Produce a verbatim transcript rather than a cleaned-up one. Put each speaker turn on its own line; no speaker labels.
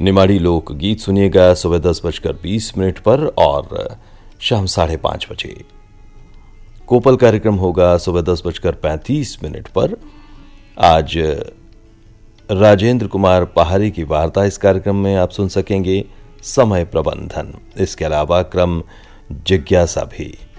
निमाड़ी लोक गीत सुनिएगा सुबह दस बजकर बीस मिनट पर और शाम साढ़े पांच बजे। कोपल कार्यक्रम होगा सुबह दस बजकर पैंतीस मिनट पर। आज राजेंद्र कुमार पहाड़ी की वार्ता इस कार्यक्रम में आप सुन सकेंगे। समय प्रबंधन, इसके अलावा क्रम जिज्ञासा भी।